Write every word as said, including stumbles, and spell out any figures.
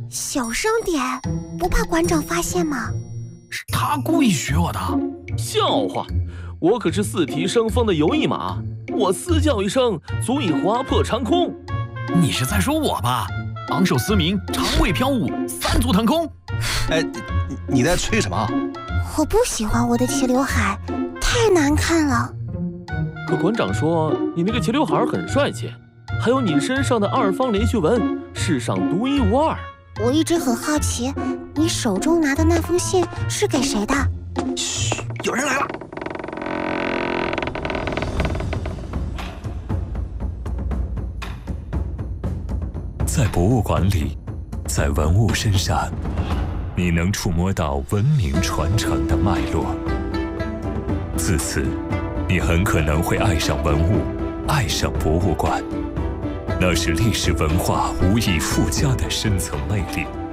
小声点，不怕馆长发现吗？ 是他故意学我的。 笑话，我可是四蹄生风的游翼马，我嘶叫一声足以划破长空。 你是在说我吧？昂首嘶鸣，长尾飘舞，三足腾空。 哎，你在吹什么？ 我不喜欢我的齐刘海，太难看了。 可馆长说你那个齐刘海很帅气，还有你身上的二方连续纹，世上独一无二。 我一直很好奇，你手中拿的那封信是给谁的？ 嘘，有人来了。 在博物馆里，在文物身上，你能触摸到文明传承的脉络。自此，你很可能会爱上文物，爱上博物馆。那是历史文化无以复加的深层魅力。